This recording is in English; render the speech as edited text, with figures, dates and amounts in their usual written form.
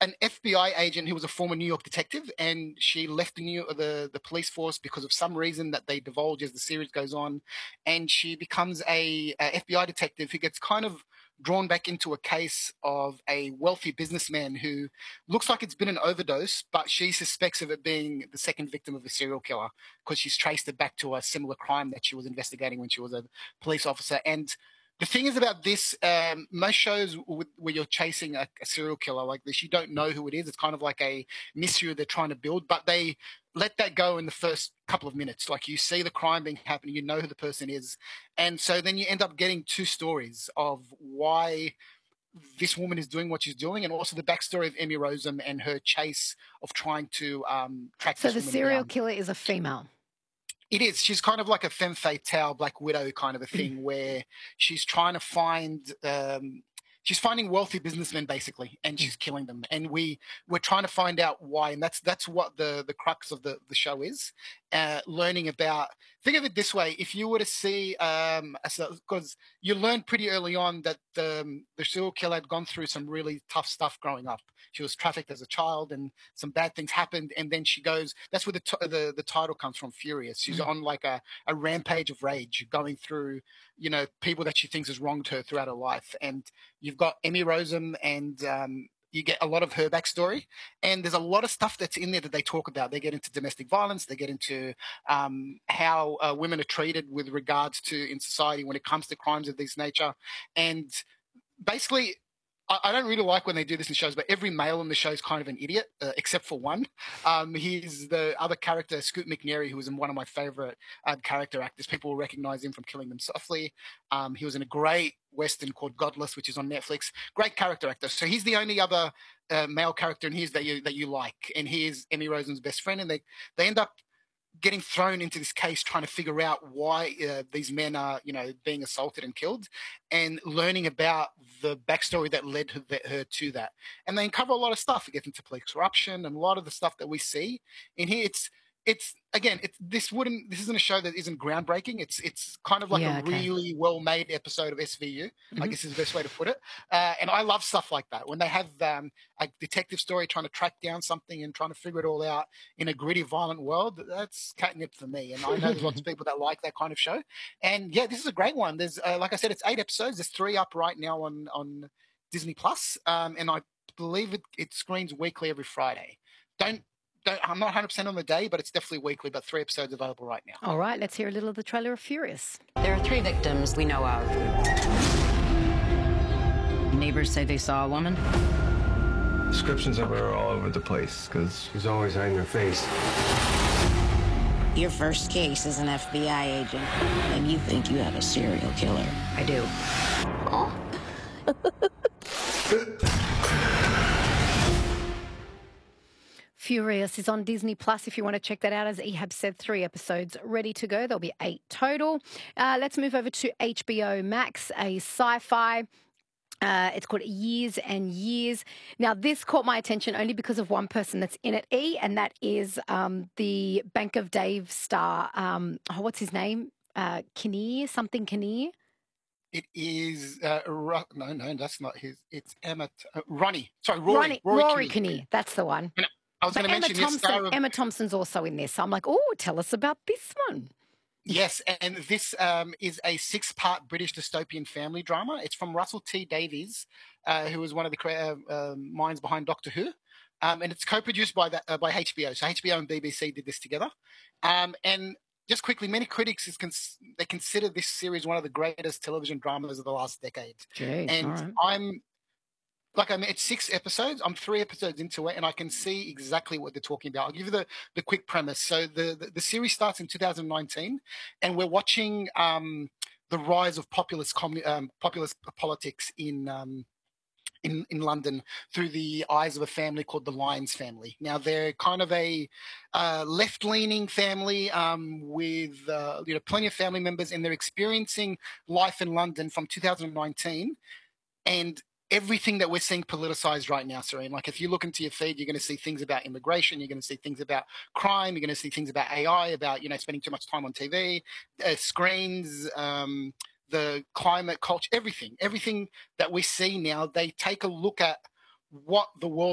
an FBI agent who was a former New York detective, and she left the police force because of some reason that they divulge as the series goes on, and she becomes a FBI detective who gets kind of drawn back into a case of a wealthy businessman who looks like it's been an overdose, but she suspects of it being the second victim of a serial killer because she's traced it back to a similar crime that she was investigating when she was a police officer. And the thing is about this, most shows where you're chasing a serial killer like this, you don't know who it is. It's kind of like a mystery they're trying to build, but they let that go in the first couple of minutes. Like, you see the crime being happening, you know who the person is. And so then you end up getting two stories of why this woman is doing what she's doing, and also the backstory of Emmy Rossum and her chase of trying to track So this the woman serial down. killer is a female. It is. She's kind of like a femme fatale, Black Widow kind of a thing, where she's trying to find. She's finding wealthy businessmen basically, and she's killing them. And we're trying to find out why, and that's what the crux of the show is. Learning about. Think of it this way: if you were to see, because you learned pretty early on that the serial killer had gone through some really tough stuff growing up. She was trafficked as a child, and some bad things happened. And then she goes. That's where the title comes from. Furious. She's on like a rampage of rage, going through people that she thinks has wronged her throughout her life. And you've got Emmy Rossum, and you get a lot of her backstory, and there's a lot of stuff that's in there that they talk about. They get into domestic violence, they get into how women are treated with regards to in society when it comes to crimes of this nature. And basically, I don't really like when they do this in shows, but every male in the show is kind of an idiot, except for one. He's the other character, Scoot McNairy, who was one of my favorite character actors. People will recognize him from Killing Them Softly. He was in a great Western called Godless, which is on Netflix. Great character actor. So he's the only other male character in his that you like, and he is Emmy Rossum's best friend. And they end up getting thrown into this case, trying to figure out why these men are, being assaulted and killed, and learning about the backstory that led her to that. And they uncover a lot of stuff. It gets into police corruption and a lot of the stuff that we see in here. This isn't a show that isn't groundbreaking. It's kind of like really well-made episode of SVU, I guess is the best way to put it. And I love stuff like that. When they have a detective story trying to track down something and trying to figure it all out in a gritty, violent world, that's catnip for me. And I know there's lots of people that like that kind of show. And yeah, this is a great one. There's, like I said, it's 8 episodes. There's 3 up right now on Disney Plus. And I believe it screens weekly every Friday. I'm not 100% on the day, but it's definitely weekly, but 3 episodes available right now. All right, let's hear a little of the trailer of Furious. There are 3 victims we know of. Neighbors say they saw a woman. Descriptions of her are all over the place because she's always hiding her face. Your first case as an FBI agent, and you think you have a serial killer. I do. Oh. Furious is on Disney Plus if you want to check that out. As Ehab said, 3 episodes ready to go. There'll be 8 total. Let's move over to HBO Max, a sci-fi. It's called Years and Years. Now, this caught my attention only because of one person that's in it, and that is the Bank of Dave star. What's his name? Kinnear? It is no, that's not his. It's Rory Kinnear. That's the one. And I was going to mention Emma Thompson's also in this. So I'm like, oh, tell us about this one. Yes, and this is a 6-part British dystopian family drama. It's from Russell T Davies, who was one of the minds behind Doctor Who, and it's co-produced by HBO. So HBO and BBC did this together. And just quickly, many critics they consider this series one of the greatest television dramas of the last decade. Jeez, and it's 6 episodes. I'm 3 episodes into it, and I can see exactly what they're talking about. I'll give you the quick premise. So the series starts in 2019, and we're watching the rise of populist politics in London through the eyes of a family called the Lyons family. Now, they're kind of a left-leaning family with plenty of family members, and they're experiencing life in London from 2019, and everything that we're seeing politicized right now, Serene. Like, if you look into your feed, you're going to see things about immigration, you're going to see things about crime, you're going to see things about AI, about spending too much time on TV, screens, the climate, culture, everything that we see now. They take a look at what the world